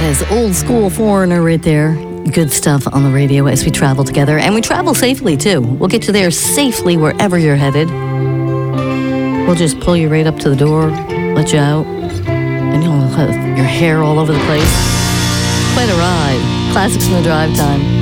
is old school Foreigner right there. Good stuff on the radio as we travel together. And we travel safely, too. We'll get you there safely wherever you're headed. We'll just pull you right up to the door, let you out, and you'll have your hair all over the place. Quite a ride. Classics in the drive time.